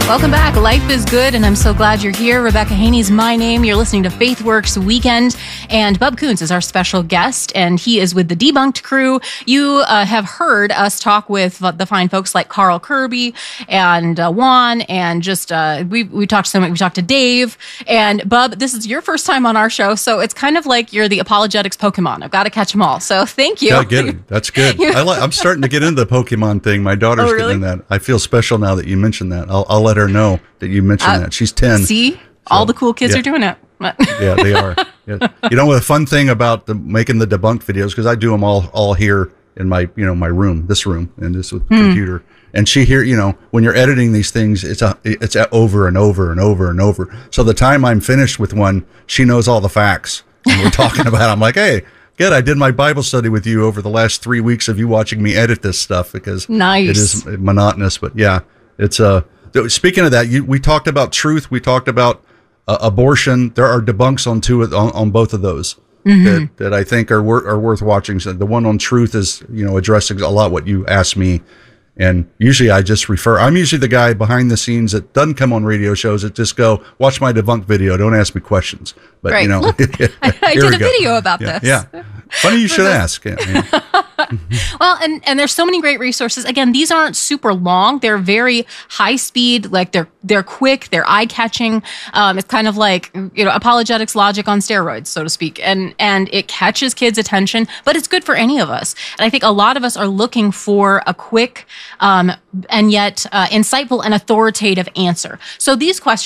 Welcome back. Life is good, and I'm so glad you're here. Rebecca Haney's my name. You're listening to FaithWorks Weekend, and Bub Coons is our special guest, and he is with the Debunked crew. You have heard us talk with the fine folks like Carl Kirby and Juan, and just we talked so much. We talked to Dave, and Bub, this is your first time on our show, so it's kind of like you're the apologetics Pokemon. I've got to catch them all. So thank you. I get it. That's good. I'm starting to get into the Pokemon thing. My daughter's getting in that. I feel special now that you mentioned that. I'll let her know that you mentioned that. She's 10. See? All the cool kids are doing it. Yeah, they are. Yeah. You know, the fun thing about making the debunked videos, because I do them all here in my room, this room, and this with the computer. And she when you're editing these things, it's over and over and over and over. So the time I'm finished with one, she knows all the facts. And we're talking about it. I'm like, hey, good. I did my Bible study with you over the last 3 weeks of you watching me edit this stuff, because it is monotonous. But yeah, it's speaking of that, we talked about truth. We talked about abortion. There are debunks on both of those that I think are worth watching. So the one on truth is addressing a lot what you asked me, and usually I just refer. I'm usually the guy behind the scenes that doesn't come on radio shows. That just go watch my debunked video. Don't ask me questions. But right. Look, I did a video about this. Yeah, funny you should ask. Well, and there's so many great resources. Again, these aren't super long. They're very high speed. Like they're quick. They're eye catching. It's kind of like apologetics logic on steroids, so to speak. And it catches kids' attention, but it's good for any of us. And I think a lot of us are looking for a quick and yet insightful and authoritative answer. So these questions